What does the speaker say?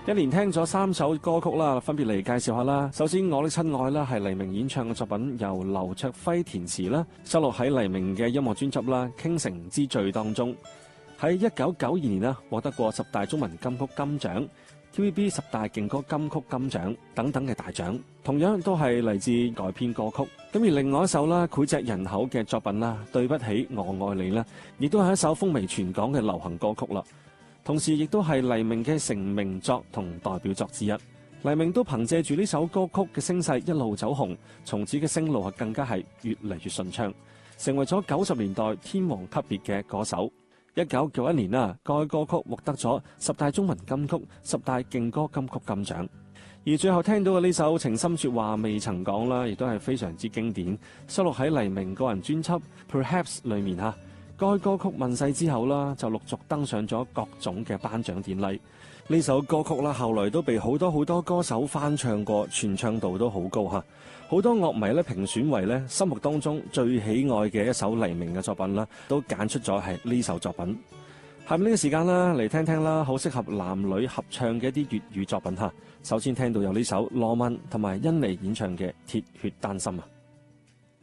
一連聽咗3首歌曲啦，分別嚟介紹下啦。首先，我的親愛啦，係黎明演唱嘅作品，由劉卓輝填詞啦，收錄喺黎明嘅音樂專輯啦《傾城之最》當中。喺1992年啦，獲得過10大中文金曲金獎、TVB 10大勁歌金曲金獎等等嘅大獎，同樣都係嚟自改編歌曲。咁而另外一首啦，膾炙人口嘅作品啦，對不起我愛你啦，亦都係一首風靡全港嘅流行歌曲啦。同時亦都係黎明嘅成名作同代表作之一。黎明都憑借住呢首歌曲嘅聲勢一路走紅，從此嘅聲路係更加係越嚟越順暢，成為咗90年代天王級別嘅歌手。1991年啦，該歌曲獲得咗10大中文金曲、10大勁歌金曲金獎。而最後聽到嘅呢首情深說話未曾講啦，亦都係非常之經典，收錄喺黎明個人專輯 Perhaps 裏面嚇。該歌曲問世之後啦，就陸續登上咗各種嘅頒獎典禮。呢首歌曲啦，後來都被好多歌手翻唱過，傳唱度都好高嚇。好多樂迷咧評選為咧心目當中最喜愛嘅一首黎明嘅作品啦，都揀出咗係呢首作品。下面呢個時間啦，嚟聽聽啦，好適合男女合唱嘅一啲粵語作品嚇。首先聽到有呢首羅文同埋甄妮演唱嘅《鐵血丹心》啊。